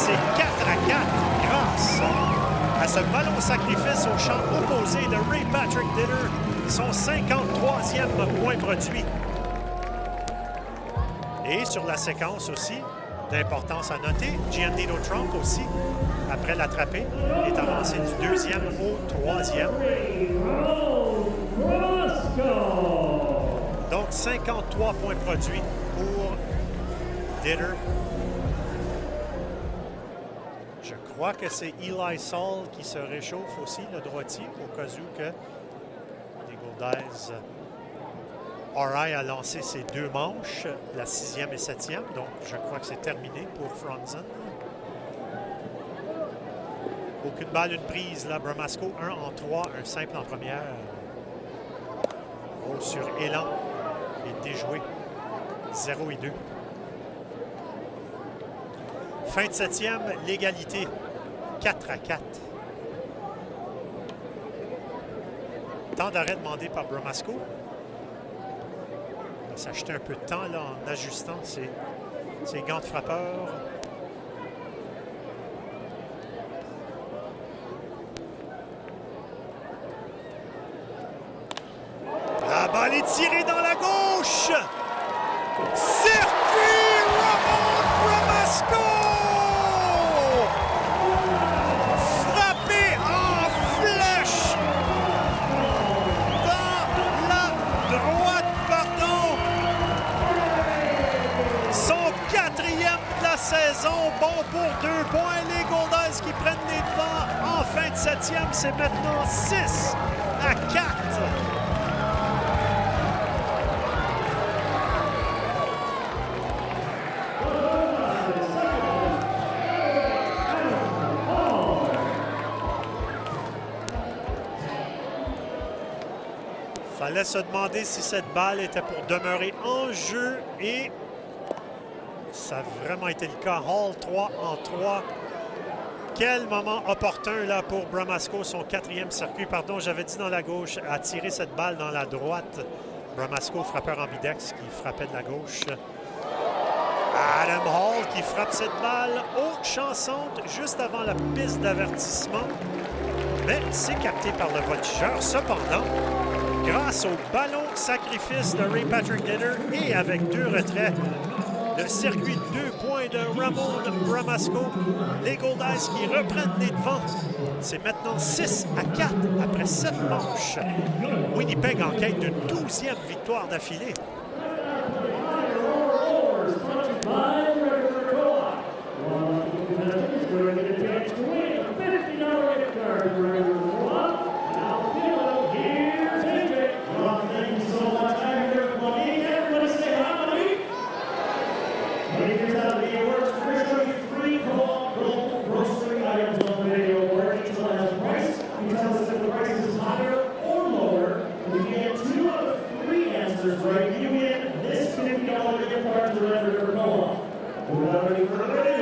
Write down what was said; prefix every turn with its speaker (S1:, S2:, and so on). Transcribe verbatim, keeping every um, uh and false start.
S1: c'est quatre à quatre grâce à ce ballon sacrifice au champ opposé de Ray Patrick Dinner, son cinquante-troisième point produit. Et sur la séquence aussi, d'importance à noter, Giannino Trump aussi, après l'attraper, est avancé du deuxième au troisième. Donc, cinquante-trois points produits pour Dinner. Je crois que c'est Eli Saul qui se réchauffe aussi, le droitier, au cas où que les Goldeyes. R I a lancé ses deux manches, la sixième et septième, donc je crois que c'est terminé pour Franzen. Aucune balle, une prise, là, Bromasco, un en trois, un simple en première. Oh, sur Élan, et déjoué, zéro et deux. Fin de septième, l'égalité, quatre à quatre. Temps d'arrêt demandé par Bromasco. Il va s'acheter un peu de temps là, en ajustant ses, ses gants de frappeur. La balle est tirée dans la gauche. Circuit Ramon Bromasco! Frappé en flèche dans la droite, pardon. Son quatrième de la saison, bon pour deux points. Les Goldeyes qui prennent les devants en fin de septième, c'est maintenant six à quatre. Fallait se demander si cette balle était pour demeurer en jeu et ça a vraiment été le cas. Hall trois en trois. Quel moment opportun là pour Bromasco, son quatrième circuit. Pardon, j'avais dit dans la gauche, a tiré cette balle dans la droite. Bromasco, frappeur ambidex qui frappait de la gauche. Adam Hall qui frappe cette balle au champ centre juste avant la piste d'avertissement. Mais c'est capté par le voltigeur. Cependant, grâce au ballon sacrifice de Ray Patrick Dinner et avec deux retraits, le circuit de deux points de Ramon Bromasco, les Goldeyes qui reprennent les devants. C'est maintenant six à quatre après sept manches. Winnipeg en quête d'une douzième victoire d'affilée.
S2: Right, you win this fifty dollars gift card to Red River Co-op. Without any further